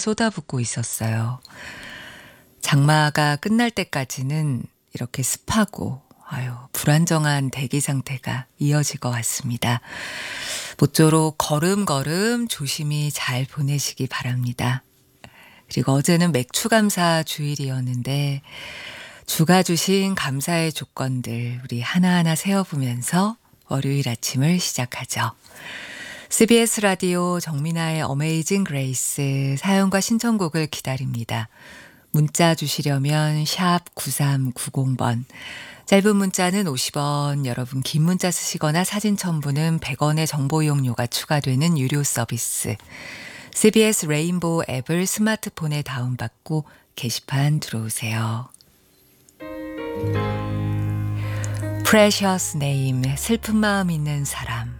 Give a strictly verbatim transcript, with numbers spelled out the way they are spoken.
쏟아붓고 있었어요. 장마가 끝날 때까지는 이렇게 습하고 아유, 불안정한 대기 상태가 이어질 것 같습니다. 모쪼록 걸음걸음 조심히 잘 보내시기 바랍니다. 그리고 어제는 맥주 감사 주일이었는데 주가 주신 감사의 조건들 우리 하나하나 세워보면서 월요일 아침을 시작하죠. 씨비에스 라디오 정민아의 어메이징 그레이스 사연과 신청곡을 기다립니다. 문자 주시려면 샵 구삼구공 번, 짧은 문자는 오십 원, 여러분 긴 문자 쓰시거나 사진 첨부는 백 원의 정보 이용료가 추가되는 유료 서비스. 씨비에스 레인보우 앱을 스마트폰에 다운받고 게시판 들어오세요. Precious Name, 슬픈 마음 있는 사람.